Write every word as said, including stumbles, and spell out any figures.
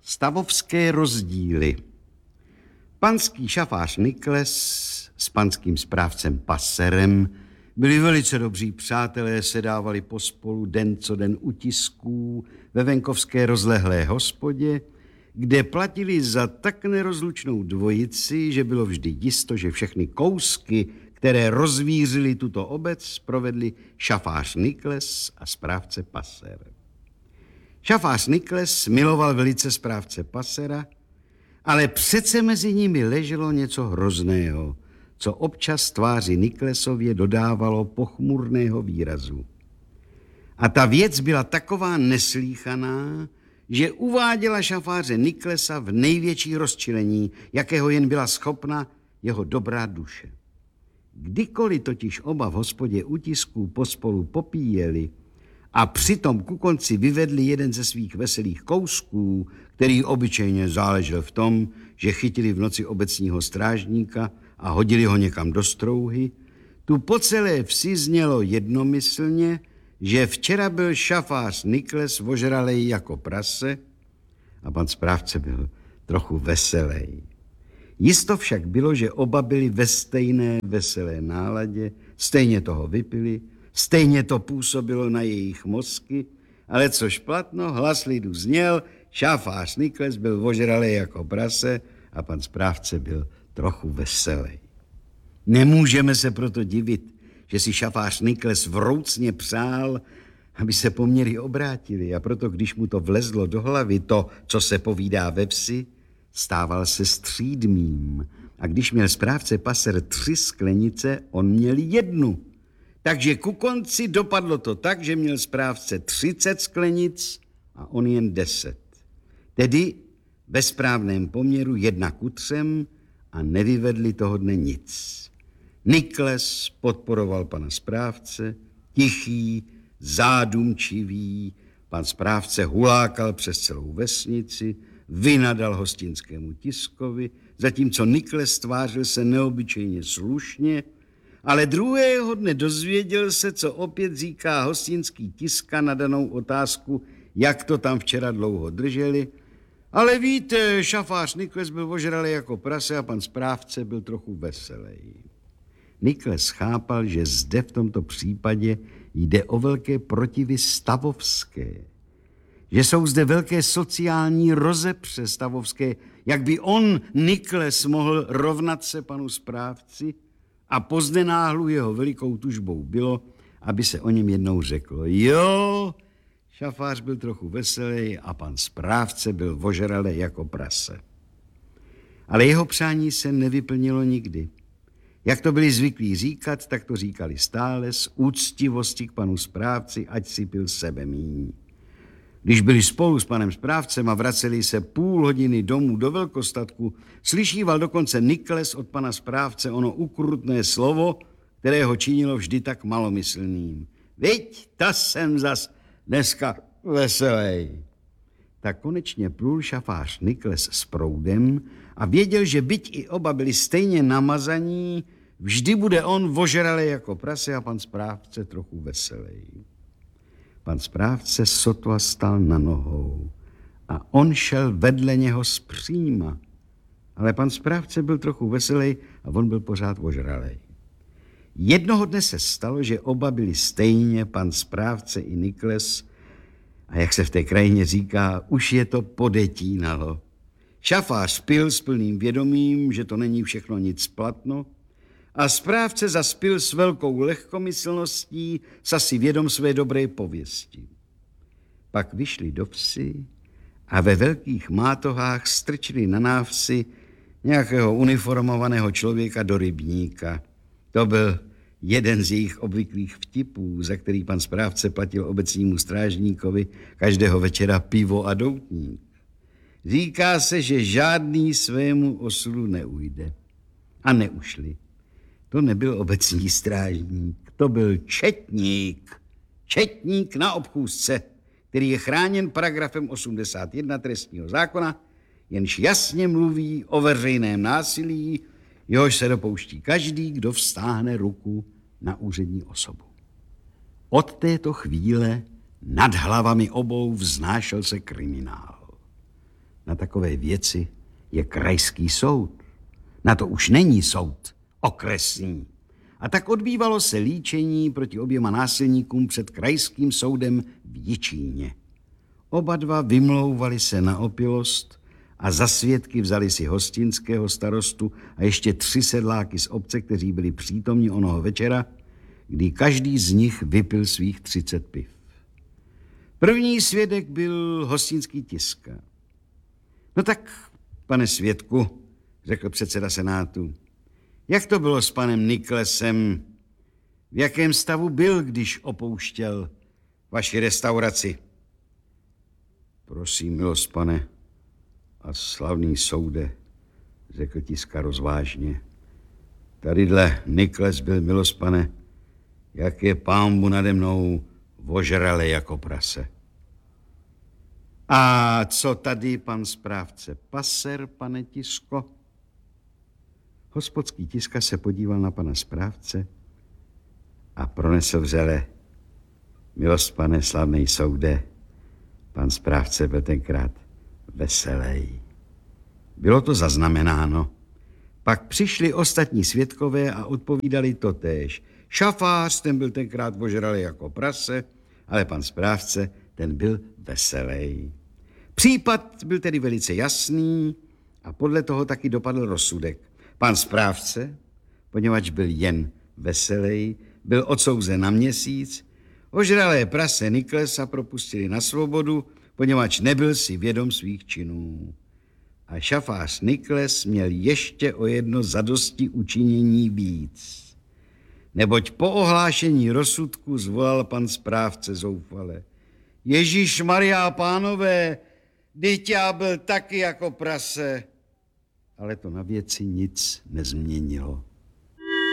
Stavovské rozdíly. Panský šafář Nikles s panským správcem Passerem byli velice dobří přátelé, sedávali pospolu den co den u tisků ve venkovské rozlehlé hospodě, kde platili za tak nerozlučnou dvojici, že bylo vždy jisto, že všechny kousky, které rozvířily tuto obec, provedli šafář Nikles a správce Passer. Šafář Nikles miloval velice správce Passera, ale přece mezi nimi leželo něco hrozného, co občas tváři Niklesově dodávalo pochmurného výrazu. A ta věc byla taková neslíchaná, že uváděla šafáře Niklesa v největší rozčilení, jakého jen byla schopna jeho dobrá duše. Kdykoliv totiž oba v hospodě u tisků pospolu popíjeli a přitom ku konci vyvedli jeden ze svých veselých kousků, který obyčejně záležel v tom, že chytili v noci obecního strážníka a hodili ho někam do strouhy, tu po celé vsi znělo jednomyslně, že včera byl šafář Nikles ožralej jako prase a pan správce byl trochu veselej. Jisto však bylo, že oba byli ve stejné veselé náladě, stejně toho vypili, stejně to působilo na jejich mozky, ale což platno, hlas lidu zněl, šafář Nikles byl ožralej jako prase a pan správce byl trochu veselej. Nemůžeme se proto divit, že si šafář Nikles vroucně přál, aby se poměry obrátili, a proto, když mu to vlezlo do hlavy, to, co se povídá ve vsi, stával se střídmým. A když měl správce Passer tři sklenice, on měl jednu. Takže ku konci dopadlo to tak, že měl správce třicet sklenic a on jen deset. Tedy ve správném poměru jedna ku třem a nevyvedli toho dne nic. Nikles podporoval pana správce, tichý, zádumčivý, pan správce hulákal přes celou vesnici, vynadal hostinskému tiskovi, zatímco Nikles tvářil se neobyčejně slušně, ale druhého dne dozvěděl se, co opět říká hostinský tiska na danou otázku, jak to tam včera dlouho drželi. Ale víte, šafář Nikles byl ožralej jako prase a pan správce byl trochu veselej. Nikles chápal, že zde v tomto případě jde o velké protivy stavovské. Že jsou zde velké sociální rozepře stavovské, jak by on, Nikles, mohl rovnat se panu správci, a pozdenáhlu jeho velikou tužbou bylo, aby se o něm jednou řeklo. Jo, šafář byl trochu veselý a pan správce byl ožralej jako prase. Ale jeho přání se nevyplnilo nikdy. Jak to byli zvyklí říkat, tak to říkali stále z úctivosti k panu správci, ať si pil sebe míň. Když byli spolu s panem správcem a vraceli se půl hodiny domů do velkostatku, slyšíval dokonce Nikles od pana správce ono ukrutné slovo, které ho činilo vždy tak malomyslným. Viď, ta jsem zas dneska veselej. Tak konečně plul šafář Nikles s proudem a věděl, že byť i oba byli stejně namazaní, vždy bude on ožralej jako prase a pan správce trochu veselej. Pan správce sotva stal na nohou a on šel vedle něho zpříma. Ale pan správce byl trochu veselej a on byl pořád ožralej. Jednoho dne se stalo, že oba byli stejně, pan správce i Nikles, a jak se v té krajině říká, už je to podetínalo. Šafář pil s plným vědomím, že to není všechno nic platno, a správce zaspil s velkou lehkomyslností, sasi vědom své dobré pověsti. Pak vyšli do vsi a ve velkých mátohách strčili na návsi nějakého uniformovaného člověka do rybníka. To byl jeden z jejich obvyklých vtipů, za který pan správce platil obecnímu strážníkovi každého večera pivo a doutník. Říká se, že žádný svému osudu neujde. A neušli. To nebyl obecní strážník, to byl četník. Četník na obchůzce, který je chráněn paragrafem osmdesát jedna trestního zákona, jenž jasně mluví o veřejném násilí, jehož se dopouští každý, kdo vztáhne ruku na úřední osobu. Od této chvíle nad hlavami obou vznášel se kriminál. Na takové věci je krajský soud. Na to už není soud okresní. A tak odbývalo se líčení proti oběma násilníkům před krajským soudem v Jičíně. Oba dva vymlouvali se na opilost a za svědky vzali si hostinského starostu a ještě tři sedláky z obce, kteří byli přítomni onoho večera, kdy každý z nich vypil svých třicet piv. První svědek byl hostinský Tiska. No tak, pane svědku, řekl předseda senátu, jak to bylo s panem Niklesem? V jakém stavu byl, když opouštěl vaši restauraci? Prosím, milost, pane, a slavný soude, řekl Tiska rozvážně. Tadyhle Nikles byl, milost, pane, jak je pánbu nade mnou ožrale jako prase. A co tady pan správce Passer, pane Tisko? Hospodský Tiska se podíval na pana správce a pronesl vřele. Milost, pane, slavnej soude, pan správce byl tenkrát veselý. Bylo to zaznamenáno. Pak přišli ostatní svědkové a odpovídali totéž. Šafář, ten byl tenkrát ožralý jako prase, ale pan správce, ten byl veselý. Případ byl tedy velice jasný a podle toho taky dopadl rozsudek. Pan správce, poněvadž byl jen veselý, byl odsouzen na měsíc, ožralé prase Niklesa propustili na svobodu, poněvadž nebyl si vědom svých činů. A šafář Nikles měl ještě o jedno zadosti učinění víc. Neboť po ohlášení rozsudku zvolal pan správce zoufale. Ježíš Maria, pánové, vždyť já byl taky jako prase. Ale to na věci nic nezměnilo.